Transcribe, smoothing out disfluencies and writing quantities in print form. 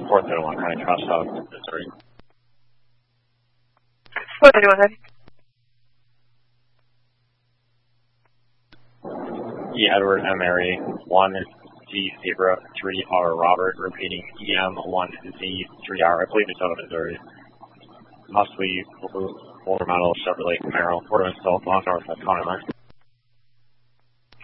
431 County Cross South, Missouri. 431 ready. E. Edward, M. Mary, 1 Z Zebra, 3 R Robert, repeating EM 1 Z 3 R, I believe it's out of Missouri. Possibly Fuller Model Chevrolet Camaro, 4 South, North, County line.